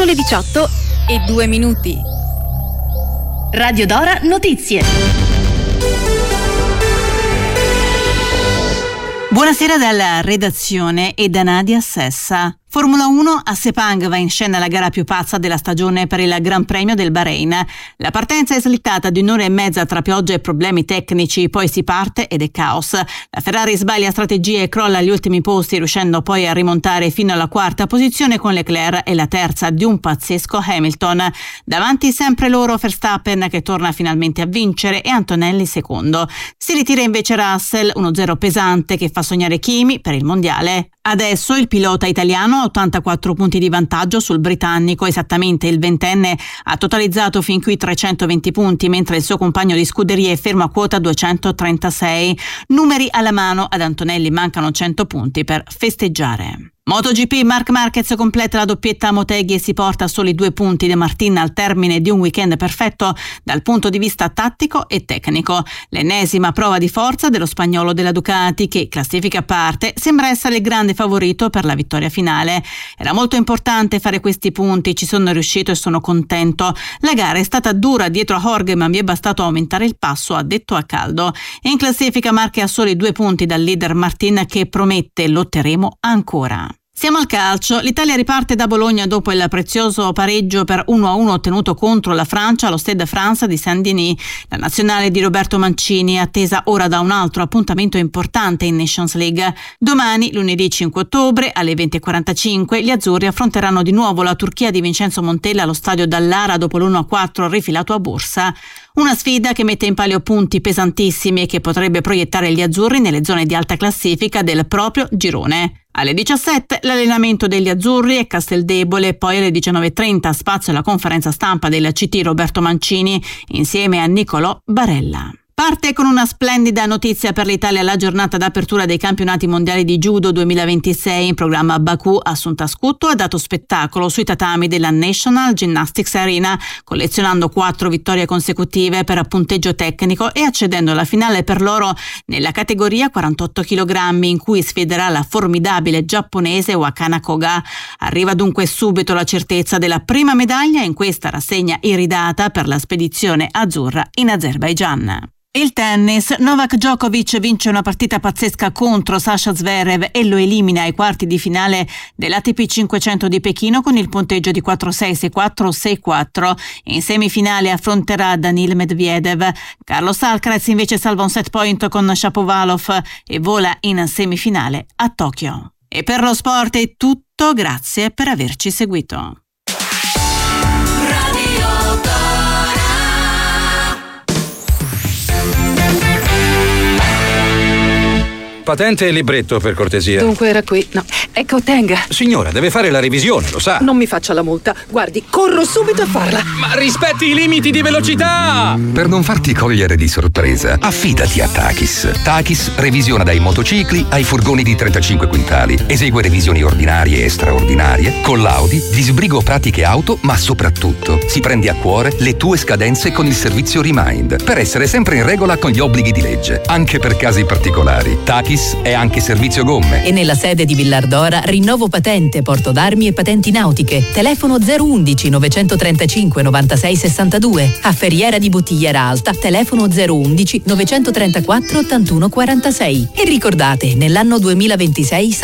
le 18:02. Radio Dora Notizie. Buonasera dalla redazione e da Nadia Sessa. Formula 1, a Sepang va in scena la gara più pazza della stagione per il Gran Premio del Bahrain. La partenza è slittata di un'ora e mezza tra pioggia e problemi tecnici, poi si parte ed è caos. La Ferrari sbaglia strategia e crolla agli ultimi posti, riuscendo poi a rimontare fino alla quarta posizione con Leclerc e la terza di un pazzesco Hamilton. Davanti sempre loro Verstappen, che torna finalmente a vincere, e Antonelli secondo. Si ritira invece Russell, 1-0 pesante che fa sognare Kimi per il mondiale. Adesso il pilota italiano ha 84 punti di vantaggio sul britannico, esattamente il ventenne ha totalizzato fin qui 320 punti, mentre il suo compagno di scuderia è fermo a quota 236. Numeri alla mano, ad Antonelli mancano 100 punti per festeggiare. MotoGP, Marc Marquez completa la doppietta a Motegi e si porta a soli 2 punti De Martin al termine di un weekend perfetto dal punto di vista tattico e tecnico. L'ennesima prova di forza dello spagnolo della Ducati che, classifica a parte, sembra essere il grande favorito per la vittoria finale. Era molto importante fare questi punti, ci sono riuscito e sono contento. La gara è stata dura dietro a Jorge, ma mi è bastato aumentare il passo, ha detto a caldo. E in classifica Marquez a soli 2 punti dal leader Martin che promette lotteremo ancora. Siamo al calcio. L'Italia riparte da Bologna dopo il prezioso pareggio per 1-1 ottenuto contro la Francia allo Stade France di Saint-Denis. La nazionale di Roberto Mancini è attesa ora da un altro appuntamento importante in Nations League. Domani, lunedì 5 ottobre, alle 20:45, gli azzurri affronteranno di nuovo la Turchia di Vincenzo Montella allo stadio Dallara dopo l'1-4 rifilato a Bursa. Una sfida che mette in palio punti pesantissimi e che potrebbe proiettare gli azzurri nelle zone di alta classifica del proprio girone. Alle 17 l'allenamento degli azzurri a Casteldebole, poi alle 19:30 spazio alla conferenza stampa del CT Roberto Mancini insieme a Niccolò Barella. Parte con una splendida notizia per l'Italia la giornata d'apertura dei campionati mondiali di judo 2026 in programma a Baku. Assunta Scutto ha dato spettacolo sui tatami della National Gymnastics Arena, collezionando 4 vittorie consecutive per punteggio tecnico e accedendo alla finale per l'oro nella categoria 48 kg, in cui sfiderà la formidabile giapponese Wakana Koga. Arriva dunque subito la certezza della prima medaglia in questa rassegna iridata per la spedizione azzurra in Azerbaigian. Il tennis. Novak Djokovic vince una partita pazzesca contro Sasha Zverev e lo elimina ai quarti di finale dell'ATP 500 di Pechino con il punteggio di 4-6, 6-4, 6-4. In semifinale affronterà Danil Medvedev. Carlos Alcaraz invece salva un set point con Shapovalov e vola in semifinale a Tokyo. E per lo sport è tutto, grazie per averci seguito. Patente e libretto, per cortesia. Dunque era qui. No. Ecco, tenga. Signora, deve fare la revisione, lo sa. Non mi faccia la multa. Guardi, corro subito a farla. Ma rispetti i limiti di velocità! Per non farti cogliere di sorpresa, affidati a Takis. Takis revisiona dai motocicli ai furgoni di 35 quintali. Esegue revisioni ordinarie e straordinarie, con l'Audi, di sbrigo pratiche auto, ma soprattutto si prende a cuore le tue scadenze con il servizio Remind, per essere sempre in regola con gli obblighi di legge, anche per casi particolari. Takis è anche servizio gomme. E nella sede di Villardora rinnovo patente, porto d'armi e patenti nautiche. Telefono 011 935 96 62. A Ferriera di Bottigliera Alta, telefono 011 934 81 46. E ricordate, nell'anno 2026